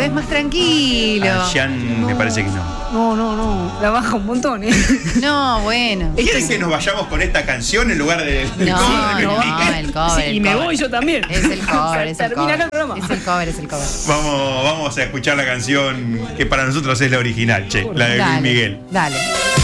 ves más tranquilo. A Jean me parece que no. No, la baja un montón, ¿eh? No, bueno. ¿Quieren que nos vayamos con esta canción en lugar del cover de Luis Miguel? El cover. Sí, y me voy yo también. Es el cover, es el Termina acá el cover. programa. Es el cover. Vamos a escuchar la canción que para nosotros es la original, che, la de Luis Miguel. Dale.